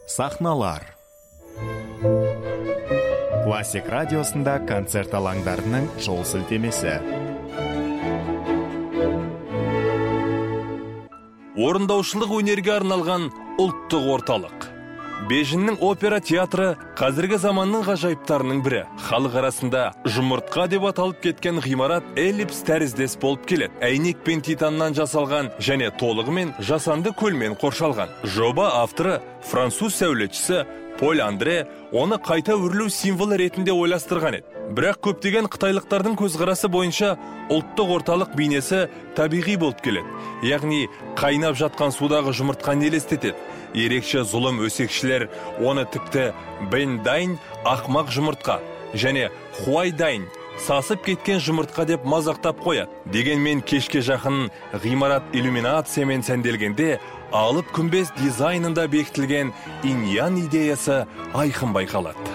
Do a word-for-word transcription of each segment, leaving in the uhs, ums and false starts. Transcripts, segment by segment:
Сахналар. Классик радиосында концерт алаңдарының жол сілтемесі. Орындаушылық өнерге арналған ұлттық орталық. Бейжіңнің опера театры қазіргі заманның ғажайыптарының бірі. Халық арасында жұмыртқа деп аталып кеткен ғимарат эллипс тәріздес болып келеді. Әйнек пен титаннан жасалған және толығымен жасанды көлмен қоршалған. Жоба авторы француз сәулетшісі Поль Андре оны қайта өрлеу символы ретінде ойластырған еді. Бірақ көптеген қытайлықтардың көзқарасы бойынша ұлттық орталық бейнесі табиғи болып келеді. Яғни қайнап жатқан судағы жұмыртқаны елестетеді. Ерекше зұлым өсекшілер оны тіпті Бен Дайн ақмақ жұмыртқа және Хуай Дайн сасып кеткен жұмыртқа деп мазақтап қояды. Дегенмен кешке жақын ғимарат иллюминациямен сәнделгенде алып күмбез дизайнында бекітілген инь-ян идеясы айқын байқалады.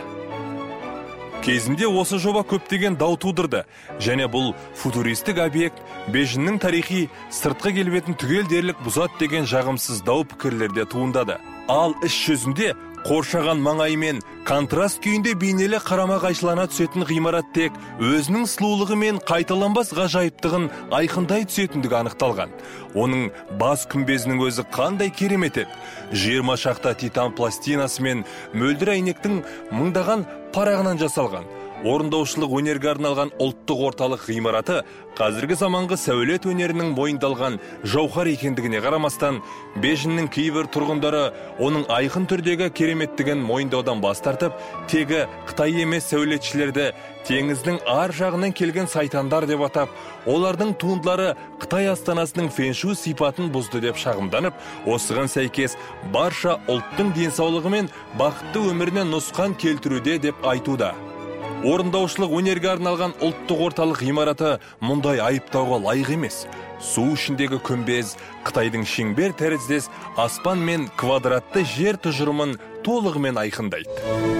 Кезінде осы жоба көптеген дау тудырды, және бұл футуристік объект Бейжіңнің тарихи сыртқы келбетін түгел дерлік бұзады деген жағымсыз дау пікірлерде туындады. Ал іс жүзінде қоршаған маңаймен контраст күйінде бейнелі қарама қайшылана түсетін ғимарат тек өзінің сұлулығы мен қайталанбас ғажайыптығын айқындай түсетіндігі анықталған. Оның бас күмбезінің өзі қандай керемет еді. Жиырма шақты титан пластинасы мен мөлдір әйнектің мыңдаған парағынан жасалған. Орындаушылық өнерге арналған ұлттық орталық ғимараты қазіргі заманғы сәулет өнерінің мойындалған жауһар екендігіне қарамастан, Бейжіңнің кейбір тұрғындары оның айқын түрдегі кереметтігін мойындаудан бас тартып, тегі Қытай емес сәулетшілерді теңіздің ар жағынан келген сайтандар деп атап, олардың туындылары Қытай астанасының фэншуй сипатын бұзды деп шағымданып, осыған сәйкес барша ұлттың денсаулығы мен бақытты өміріне нұсқан келтіруде деп айтуда. Орындаушылық өнерге арналған ұлттық орталық ғимараты мұндай айыптауға лайық емес. Су ішіндегі күмбез Қытайдың шеңбер тәріздес аспан мен квадратты жер тұжырымын толығымен айқындайды.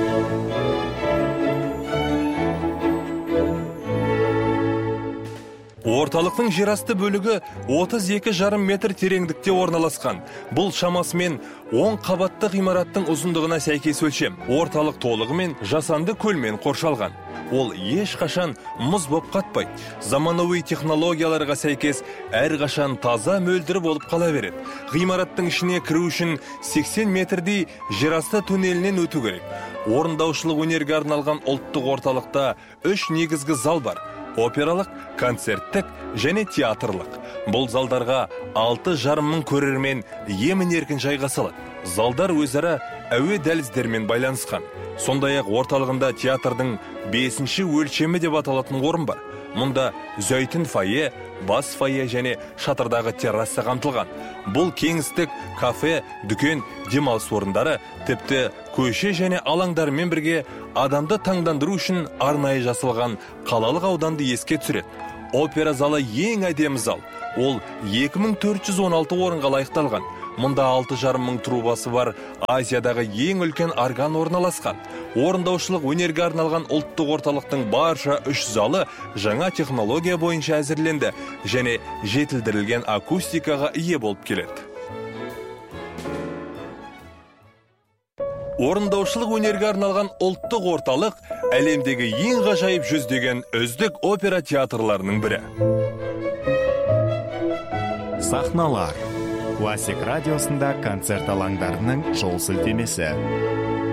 Орталықтың жерасты бөлігі отыз екі жарым метр тереңдікте орналасқан. Бұл шамасымен он қабатты ғимараттың ұзындығына сәйкес өлшем. Орталық толығымен жасанды көлмен қоршалған. Ол ешқашан мұз боп қатпайды. Заманауи технологияларға сәйкес әрқашан таза мөлдір болып қала береді. Ғимараттың ішіне кіру үшін сексен метрдей жерасты туннелінен өту керек. Орындаушылық өнерге арналған ұлттық орталықта үш негізгі зал бар: опералық, концерттік және театрлық. Бұл залдарға алты жарым мың көрермен емін-еркін жайғасылады. Залдар өзара әуе дәліздермен байланысқан. Сондай-ақ орталығында театрдың бесінші өлшемі деп аталатын орын бар. Мұнда зәйтін фойе, бас фойе және шатырдағы терраса қамтылған. Бұл кеңістік кафе, дүкен, демалыс орындары, тіпті көше және алаңдармен бірге адамды таңдандыру үшін арнайы жасалған қалалық ауданды еске түсіреді. Опера залы ең әдемі зал. Ол екі мың төрт жүз он алты орынға лайықталған. Мұнда алты жарым мың трубасы бар Азиядағы ең үлкен орган орналасқан. Орындаушылық өнерге арналған ұлттық орталықтың барша үш залы жаңа технология бойынша әзірленді және жетілдірілген акустикаға ие болып келеді. Орындаушылық өнерге арналған ұлттық орталық әлемдегі ең ғажайып жүздеген үздік опера театрларының бірі. Сахналар. Классик радиосында концерт алаңдарының жол сілтемесі.